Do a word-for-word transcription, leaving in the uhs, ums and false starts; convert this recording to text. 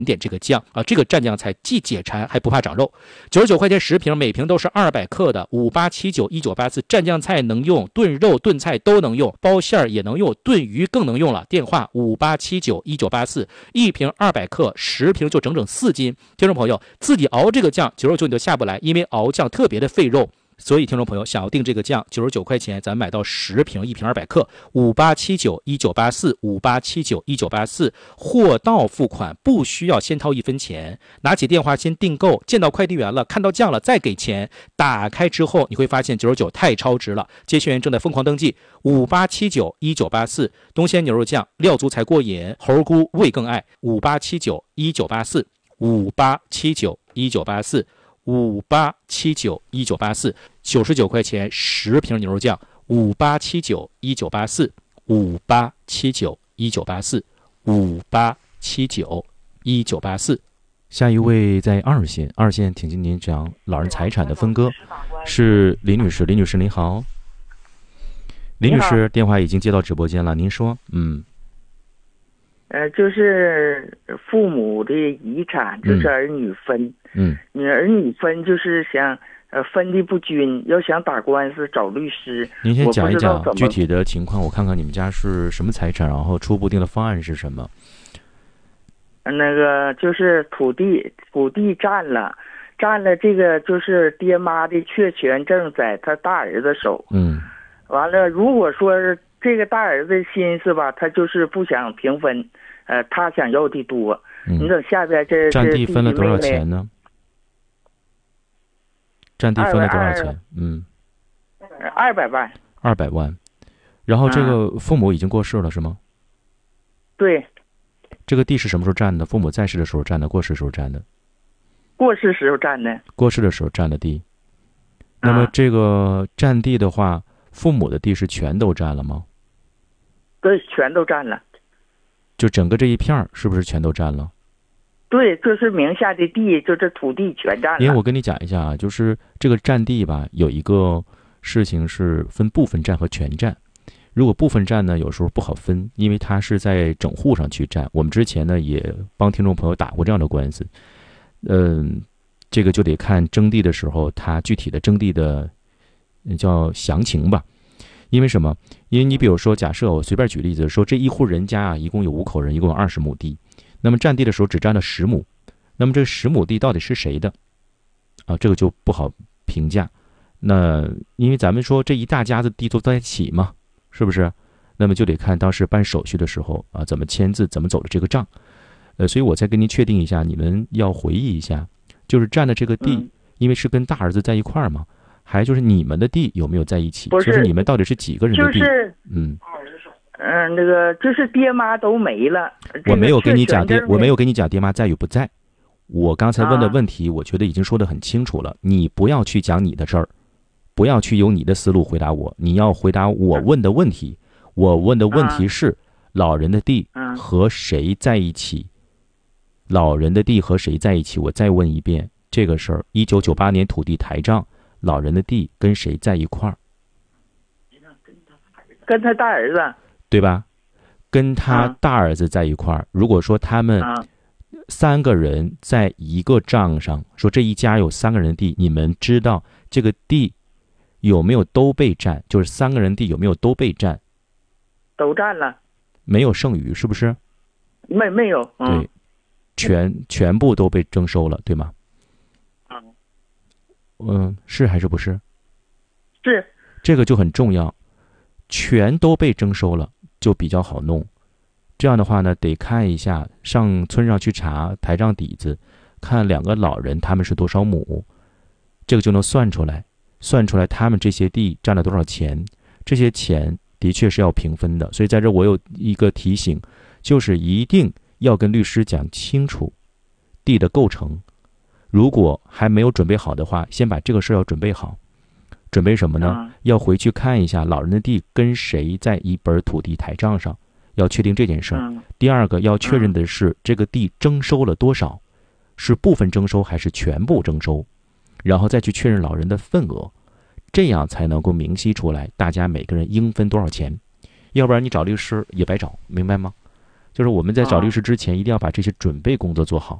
点这个酱啊，这个蘸酱菜既解馋还不怕长肉。九十九块钱十瓶，每瓶都是二百克的，五八七九一九八四，蘸酱菜能用，炖肉炖菜都能用，包馅儿也能用，炖鱼更能用了。电话五八七九一九八四，一瓶二百克，十瓶就整整四斤。听众朋友，自己熬这个酱，九十九你都下不来，因为熬酱特别的费肉。所以听众朋友想要订这个酱，九十九块钱咱买到十瓶，一瓶二百克，五八七九一九八四，五八七九一九八四，货到付款，不需要先掏一分钱，拿起电话先订购，见到快递员了，看到酱了再给钱，打开之后你会发现九十九太超值了。接线员正在疯狂登记，五八七九一九八四，东鲜牛肉酱，料足才过瘾，猴菇味更爱，五八七九一九八四，五八七九一九八四。五八七九一九八四，九十九块钱十瓶牛肉酱，五八七九一九八四，五八七九一九八四，五八七九一九八四。下一位在二线，二线请经您讲老人财产的分割，是林女士。林女士您好。林女士电话已经接到直播间了，您说。嗯。 呃，就是父母的遗产，就是儿女分。 嗯， 你儿女分就是想呃分的不均，要想打官司找律师。 您先讲一讲具体的情况，我看看你们家是什么财产，然后初步定的方案是什么。 那个就是土地，土地占了，占了这个就是爹妈的确权证在他大儿子手。 嗯， 完了，如果说是这个大儿子心思吧，他就是不想平分，呃，他想要的多。 嗯、 你等下边这占地分了多少钱呢？占地分了多少钱？嗯， 二百万。 二百万，然后这个父母已经过世了、啊、是吗？ 对。 这个地是什么时候占的？父母在世的时候占的，过世的时候占的？ 过世时候占的。 过世的时候占的地。那么这个占地的话，啊、父母的地是全都占了吗？ 对，全都占了。 就整个这一片是不是全都占了？ 对，这是名下的地，就这土地全占了。 因为我跟你讲一下啊，就是这个占地吧，有一个事情是分部分占和全占。如果部分占呢，有时候不好分，因为它是在整户上去占。我们之前呢也帮听众朋友打过这样的官司，嗯，这个就得看征地的时候，它具体的征地的叫详情吧。因为什么？因为你比如说，假设我随便举例子说，这一户人家啊，一共有五口人，一共有二十亩地，那么占地的时候只占了十亩，那么这十亩地到底是谁的？啊，这个就不好评价。那因为咱们说这一大家子地都在一起嘛，是不是？那么就得看当时办手续的时候啊，怎么签字，怎么走的这个账。呃，所以我再跟您确定一下，你们要回忆一下，就是占的这个地， 嗯、 因为是跟大儿子在一块儿嘛。还就是你们的地有没有在一起？ 不是， 就是你们到底是几个人的地？ 就是嗯， 嗯，那个就是爹妈都没了。 我没有跟你讲爹，我没有跟你讲爹妈在与不在。我刚才问的问题，我觉得已经说得很清楚了。你不要去讲你的事儿，不要去用你的思路回答我，你要回答我问的问题。我问的问题是：老人的地和谁在一起？老人的地和谁在一起？我再问一遍这个事儿。一九九八年土地台账。老人的地跟谁在一块儿？ 跟他大儿子， 对吧？跟他大儿子在一块儿。如果说他们三个人在一个账上，说这一家有三个人的地，你们知道这个地有没有都被占？就是三个人地有没有都被占？ 都占了， 没有剩余，是不是？ 没没有， 嗯、对，全全部都被征收了，对吗？嗯，是还是不是？ 是， 这个就很重要，全都被征收了，就比较好弄。这样的话呢，得看一下上村上去查台账底子，看两个老人他们是多少亩，这个就能算出来，算出来他们这些地占了多少钱，这些钱的确是要平分的。所以在这我有一个提醒，就是一定要跟律师讲清楚地的构成。如果还没有准备好的话，先把这个事儿要准备好。准备什么呢？ 嗯、 要回去看一下老人的地跟谁在一本土地台账上，要确定这件事儿。 嗯、 第二个要确认的是、嗯、这个地征收了多少，是部分征收还是全部征收，然后再去确认老人的份额，这样才能够明晰出来大家每个人应分多少钱。要不然你找律师也白找，明白吗？ 就是我们在找律师之前，一定要把这些准备工作做好。